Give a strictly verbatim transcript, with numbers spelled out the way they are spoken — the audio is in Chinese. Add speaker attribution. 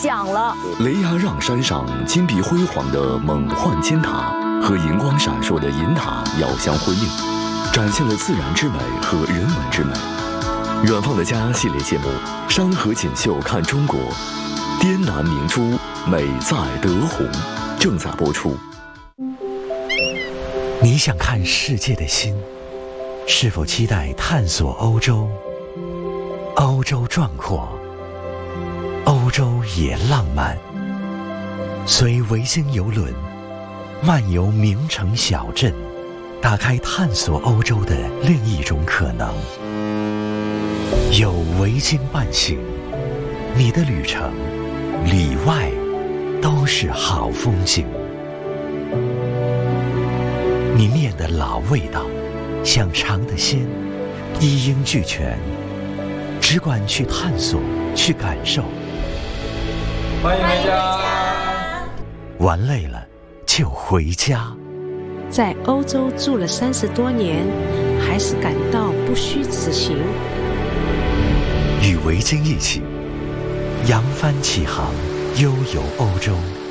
Speaker 1: 想了。
Speaker 2: 雷崖让山上金碧辉煌的猛幻尖塔和银光闪烁的银塔遥相辉映，展现了自然之美和人文之美。远方的家系列节目《山河锦绣看中国》，滇南明珠美在德宏正在播出。
Speaker 3: 你想看世界的心，是否期待探索欧洲？欧洲壮阔，欧洲也浪漫。随维京游轮漫游名城小镇，打开探索欧洲的另一种可能。有维京伴行，你的旅程里外都是好风景。你念的老味道，想尝的鲜，一应俱全，只管去探索，去感受。
Speaker 4: 欢迎回家。
Speaker 3: 玩累了就回家。
Speaker 5: 在欧洲住了三十多年，还是感到不虚此行。
Speaker 3: 与维京一起扬帆起航，悠游欧洲。